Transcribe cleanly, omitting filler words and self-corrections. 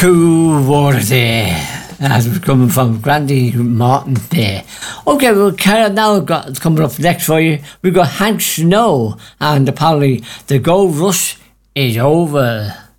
True water there. As we're coming from Grandy Martin there. Okay, well, Cara, now we've got coming up next for you. We've got Hank Snow and apparently the gold rush is over.